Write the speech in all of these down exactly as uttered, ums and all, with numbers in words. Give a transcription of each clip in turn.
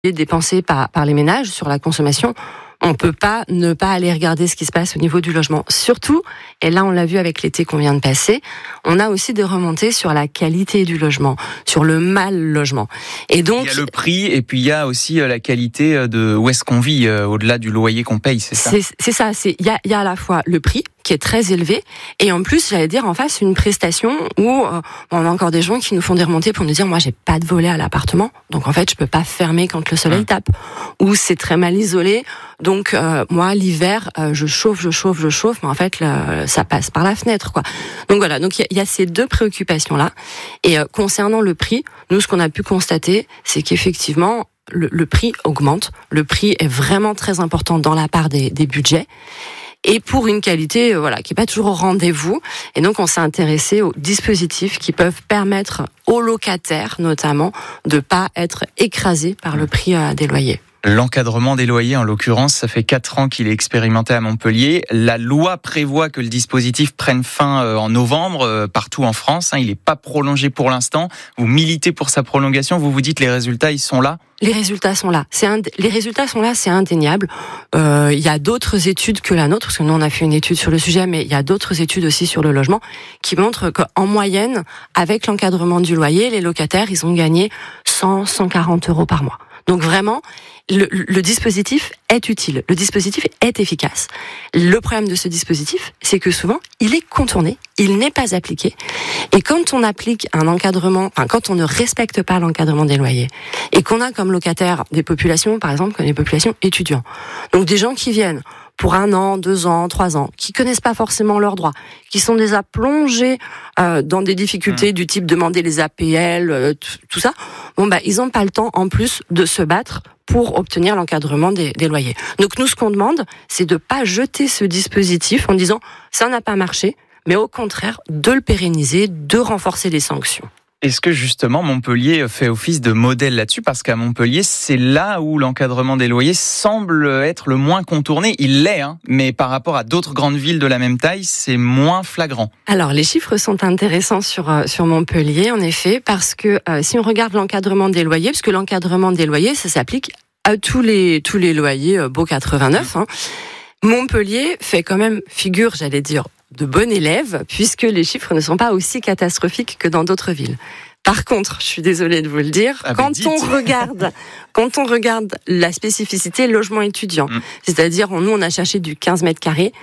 dépensé par, par les ménages sur la consommation, on peut pas ne pas aller regarder ce qui se passe au niveau du logement. Surtout, et là on l'a vu avec l'été qu'on vient de passer, on a aussi des remontées sur la qualité du logement, sur le mal logement. Et donc il y a le prix et puis il y a aussi la qualité de où est-ce qu'on vit, euh, au-delà du loyer qu'on paye, c'est ça. C'est, c'est ça, c'est il y a, il y a à la fois le prix qui est très élevé et en plus j'allais dire en face une prestation où euh, on a encore des gens qui nous font des remontées pour nous dire moi j'ai pas de volet à l'appartement donc en fait je peux pas fermer quand le soleil tape ou c'est très mal isolé donc euh, moi l'hiver euh, je chauffe je chauffe je chauffe mais en fait le, ça passe par la fenêtre quoi. Donc voilà, donc il y, y a ces deux préoccupations là et euh, concernant le prix, nous ce qu'on a pu constater c'est qu'effectivement le, le prix augmente, le prix est vraiment très important dans la part des, des budgets. Et pour une qualité, voilà, qui est pas toujours au rendez-vous. Et donc, on s'est intéressé aux dispositifs qui peuvent permettre aux locataires, notamment, de pas être écrasés par le prix des loyers. L'encadrement des loyers, en l'occurrence, ça fait quatre ans qu'il est expérimenté à Montpellier. La loi prévoit que le dispositif prenne fin en novembre, partout en France. Il n'est pas prolongé pour l'instant. Vous militez pour sa prolongation. Vous vous dites les résultats, ils sont là ? Les résultats sont là. C'est ind... Les résultats sont là, c'est indéniable. Euh, il y a d'autres études que la nôtre, parce que nous on a fait une étude sur le sujet, mais il y a d'autres études aussi sur le logement qui montrent qu'en moyenne, avec l'encadrement du loyer, les locataires, ils ont gagné cent, cent quarante euros par mois. Donc vraiment, le, le dispositif est utile, le dispositif est efficace. Le problème de ce dispositif, c'est que souvent, il est contourné, il n'est pas appliqué. Et quand on applique un encadrement, enfin quand on ne respecte pas l'encadrement des loyers, et qu'on a comme locataires des populations, par exemple, comme les populations étudiants, donc des gens qui viennent pour un an, deux ans, trois ans, qui connaissent pas forcément leurs droits, qui sont déjà plongés euh, dans des difficultés mmh. du type demander les A P L, euh, tout ça. Bon bah ils ont pas le temps en plus de se battre pour obtenir l'encadrement des, des loyers. Donc nous ce qu'on demande, c'est de pas jeter ce dispositif en disant ça n'a pas marché, mais au contraire de le pérenniser, de renforcer les sanctions. Est-ce que justement Montpellier fait office de modèle là-dessus ? Parce qu'à Montpellier, c'est là où l'encadrement des loyers semble être le moins contourné. Il l'est, hein, mais par rapport à d'autres grandes villes de la même taille, c'est moins flagrant. Alors, les chiffres sont intéressants sur, euh, sur Montpellier, en effet, parce que euh, si on regarde l'encadrement des loyers, parce que l'encadrement des loyers, ça s'applique à tous les, tous les loyers euh, Baux quatre-vingt-neuf, hein. Montpellier fait quand même figure, j'allais dire, de bon élève, puisque les chiffres ne sont pas aussi catastrophiques que dans d'autres villes. Par contre, je suis désolée de vous le dire, ah quand on regarde, quand on regarde la spécificité logement étudiant, mmh. c'est-à-dire nous on a cherché du quinze mètres carrés,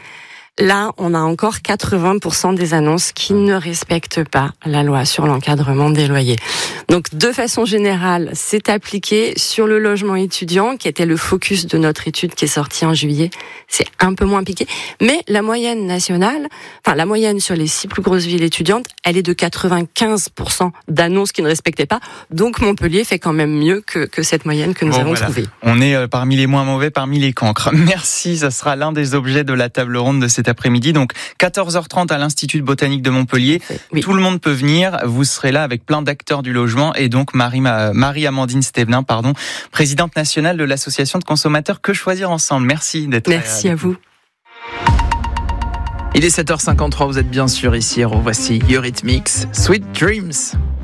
là on a encore quatre-vingts pour cent des annonces qui ne respectent pas la loi sur l'encadrement des loyers. Donc de façon générale, c'est appliqué sur le logement étudiant, qui était le focus de notre étude qui est sortie en juillet. C'est un peu moins piqué, mais la moyenne nationale, enfin la moyenne sur les six plus grosses villes étudiantes, elle est de quatre-vingt-quinze pour cent d'annonces qui ne respectaient pas. Donc Montpellier fait quand même mieux que, que cette moyenne que nous bon, avons voilà. trouvée. On est parmi les moins mauvais, parmi les cancres. Merci, ça sera l'un des objets de la table ronde de cet après-midi. Donc quatorze heures trente à l'Institut botanique de Montpellier. Oui. Tout le monde peut venir. Vous serez là avec plein d'acteurs du logement et donc Marie, Marie-Amandine Stévenin, pardon, présidente nationale de l'association de consommateurs Que Choisir Ensemble. Merci d'être là. Merci à vous. Il est sept heures cinquante-trois, vous êtes bien sûr ici. Voici Eurythmics, Sweet Dreams.